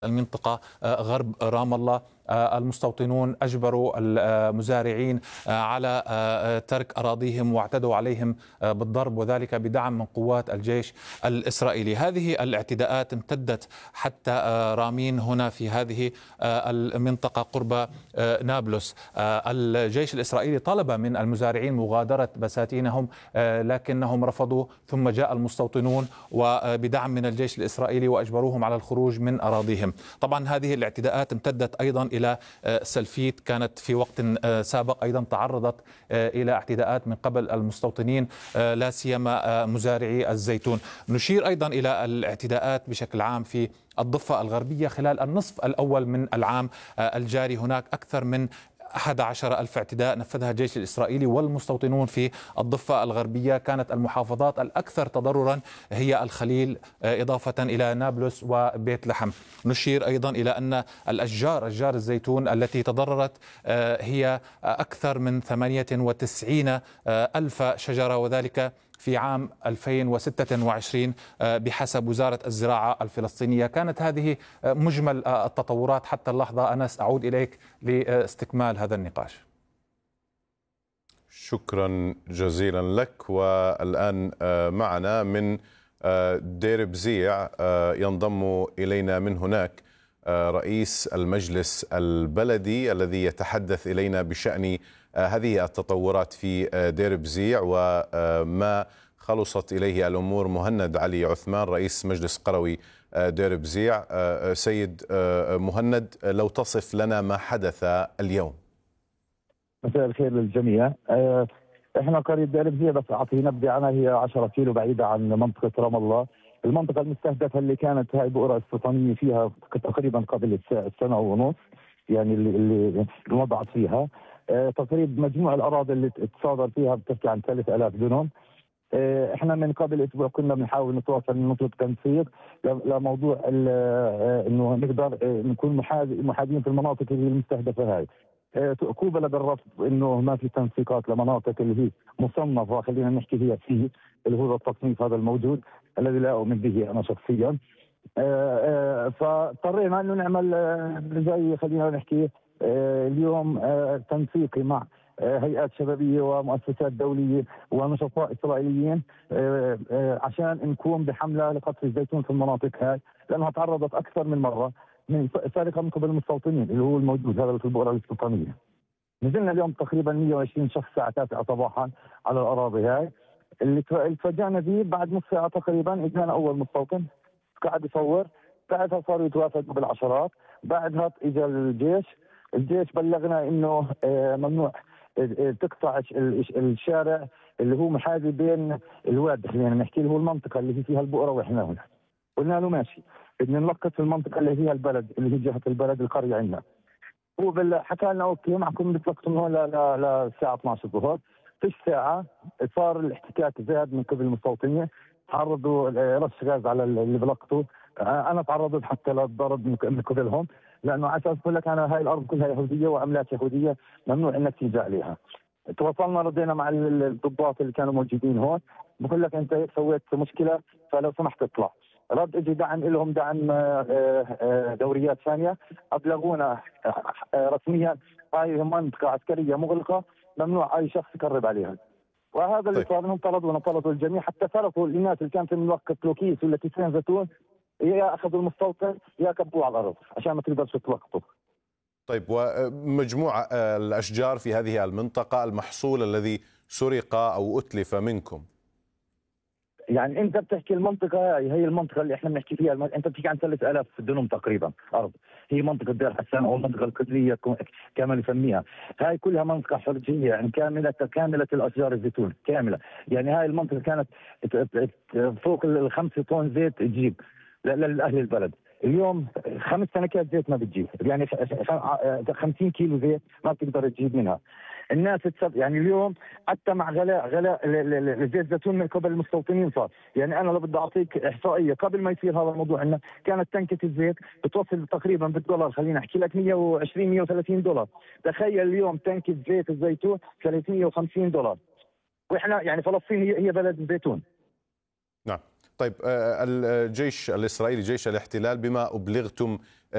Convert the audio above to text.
المنطقة غرب رام الله. المستوطنون أجبروا المزارعين على ترك أراضيهم واعتدوا عليهم بالضرب، وذلك بدعم من قوات الجيش الإسرائيلي. هذه الاعتداءات امتدت حتى رامين هنا في هذه المنطقة قرب نابلس. الجيش الإسرائيلي طلب من المزارعين مغادرة بساتينهم لكنهم رفضوا، ثم جاء المستوطنون وبدعم من الجيش الإسرائيلي وأجبروهم على الخروج من أراضيهم. طبعا هذه الاعتداءات امتدت أيضا إلى سلفيت، كانت في وقت سابق أيضا تعرضت إلى اعتداءات من قبل المستوطنين لا سيما مزارعي الزيتون. نشير أيضا إلى الاعتداءات بشكل عام في الضفة الغربية خلال النصف الأول من العام الجاري. هناك أكثر من 11 ألف اعتداء نفذها الجيش الإسرائيلي والمستوطنون في الضفة الغربية. كانت المحافظات الأكثر تضررا هي الخليل إضافة إلى نابلس وبيت لحم. نشير أيضا إلى أن أشجار الزيتون التي تضررت هي أكثر من 98 ألف شجرة، وذلك في عام 2026 بحسب وزارة الزراعة الفلسطينية. كانت هذه مجمل التطورات حتى اللحظة. أنس، أعود إليك لاستكمال هذا النقاش. شكرا جزيلا لك. والآن معنا من دير بزيع ينضم إلينا من هناك رئيس المجلس البلدي الذي يتحدث إلينا بشأن هذه التطورات في دير بزيع وما خلصت إليه الأمور. مهند علي عثمان رئيس مجلس قروي دير بزيع. سيد مهند، لو تصف لنا ما حدث اليوم. مساء الخير للجميع. احنا قرية دير بزيع، بس اعطيه نبذة عنها، هي 10 كيلو بعيدة عن منطقة رام الله. المنطقة المستهدفة اللي كانت هاي بؤرة استيطانية فيها تقريبا قبل سنة ونص، يعني اللي وضعت فيها تقريبا مجموع الأراضي اللي تصادر فيها بتحكي عن 3000 دونم. احنا من قبل اسبوع كنا بنحاول نتواصل نطلب تنسيق لموضوع انه نقدر نكون محاذين في المناطق اللي المستهدفة هاي. قوبل بالرفض انه ما في تنسيقات لمناطق اللي هي مصنفه، خلينا نحكي هي فيه، اللي هو التصنيف هذا الموجود الذي لا اؤمن به انا شخصيا. فاضطرينا انه نعمل زي خلينا نحكي اليوم تنسيقي مع هيئات شبابيه ومؤسسات دوليه ونشطاء اسرائيليين عشان نكون بحمله لقطف الزيتون في المناطق هاي، لانها تعرضت اكثر من مره من سرقه من قبل المستوطنين اللي هو الموجود هذا في البؤره الاستيطانيه. نزلنا اليوم تقريبا 120 شخص الساعه 9 صباحا على الاراضي هاي. اللي تفاجئنا به بعد نص ساعه تقريبا اجانا اول مستوطن قاعد يصور، بعدها صاروا يتوافدوا بالعشرات، بعدها اجى الجيش بلغنا انه ممنوع تقطع الشارع اللي هو محاذي بين الواد، خلينا نحكي اللي هو المنطقه اللي هي فيها البؤره واحنا هنا. قلنا له ماشي، بدنا نلقط في المنطقه اللي هي البلد، اللي هي جهه البلد القريه عندنا. هو حكى لنا اوكي معكم بتلقطوا من هون للساعه 12 الظهر. فيش ساعه صار الاحتكاك زاد من قبل المستوطنين، تعرضوا رش غاز على اللي بلقطوا. انا تعرضت حتى للضرب من قبلهم، لانه على اساس بقول لك انا هاي الارض كلها يهوديه وعملات يهوديه ممنوع انك تيجي عليها. تواصلنا ردينا مع الضباط اللي كانوا موجودين هون، بقول لك انت سويت مشكله فلو سمحت اطلع. رد اجى دعم لهم، دعم دوريات ثانيه ابلغونا رسميا هاي منطقه عسكريه مغلقه ممنوع اي شخص يقرب عليها. وهذا اللي صار، انهم طردوا الجميع، حتى تركوا الناس اللي كانت ملقط له كيس ولا كيسين زيتون، يا اخذوا المستوطن يا كبوه على الارض عشان ما تقدرش تلقطوا. طيب، ومجموع الاشجار في هذه المنطقه، المحصول الذي سرق او اتلف منكم؟ يعني انت بتحكي المنطقه هي المنطقه اللي احنا بنحكي فيها، انت بتحكي عن 3000 دونم تقريبا ارض، هي منطقه دير حسان او المنطقه القدريه كما نسميها. هاي كلها منطقه حرجيه، يعني كامله الاشجار الزيتون كامله. يعني هاي المنطقه كانت فوق ال5 طن زيت تجيب لاهل البلد. اليوم 5 تنكات زيت ما بتجيب، يعني 50 كيلو زيت ما بتقدر تجيب منها. الناس يعني اليوم حتى مع غلاء زيت الزيتون من قبل المستوطنين صار، يعني انا لو بدي اعطيك احصائيه قبل ما يصير هذا الموضوع عندنا كانت تنكه الزيت بتوصل تقريبا بالدولار، خلينا احكي لك 120 130 دولار. تخيل اليوم تنكه زيت الزيتون 350 دولار، واحنا يعني فلسطين هي بلد الزيتون. نعم. طيب، الجيش الإسرائيلي جيش الاحتلال بما أبلغتم